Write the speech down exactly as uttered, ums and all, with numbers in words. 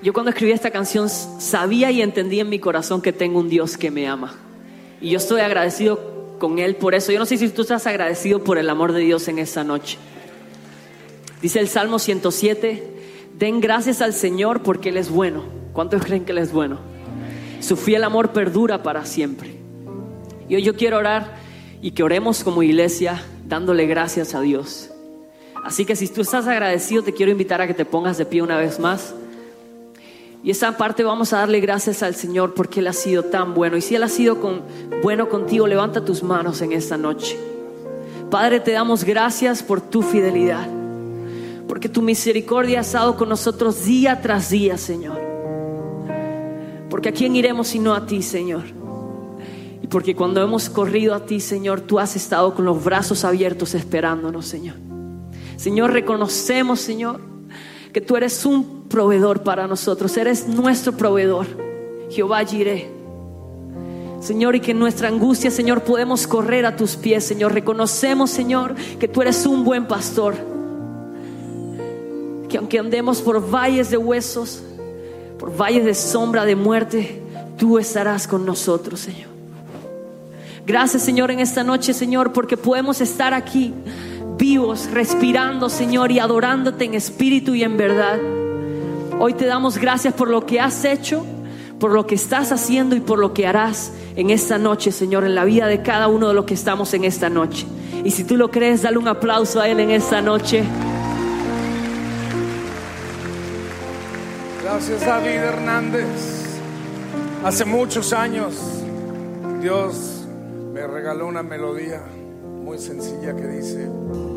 Yo cuando escribí esta canción sabía y entendí en mi corazón que tengo un Dios que me ama. Y yo estoy agradecido con Él por eso. Yo no sé si tú estás agradecido por el amor de Dios en esta noche. Dice el Salmo ciento siete: den gracias al Señor porque Él es bueno. ¿Cuántos creen que Él es bueno? Su fiel amor perdura para siempre. Y hoy yo quiero orar y que oremos como iglesia dándole gracias a Dios. Así que si tú estás agradecido, te quiero invitar a que te pongas de pie una vez más. Y esa parte vamos a darle gracias al Señor porque Él ha sido tan bueno. Y si Él ha sido con, bueno contigo, levanta tus manos en esta noche. Padre, te damos gracias por tu fidelidad, porque tu misericordia ha estado con nosotros día tras día, Señor. Porque ¿a quién iremos sino a ti, Señor? Y porque cuando hemos corrido a ti, Señor, tú has estado con los brazos abiertos esperándonos, Señor. Señor, reconocemos, Señor, que tú eres un proveedor para nosotros. Eres nuestro proveedor, Jehová Jireh. Señor, y que en nuestra angustia, Señor, podemos correr a tus pies, Señor. Reconocemos, Señor, que tú eres un buen pastor, que aunque andemos por valles de huesos, por valles de sombra de muerte, tú estarás con nosotros, Señor. Gracias, Señor, en esta noche, Señor, porque podemos estar aquí vivos, respirando, Señor, y adorándote en espíritu y en verdad. Hoy te damos gracias por lo que has hecho, por lo que estás haciendo y por lo que harás en esta noche, Señor, en la vida de cada uno de los que estamos en esta noche. Y si tú lo crees, dale un aplauso a Él en esta noche. Gracias, David Hernández. Hace muchos años Dios me regaló una melodía muy sencilla que dice: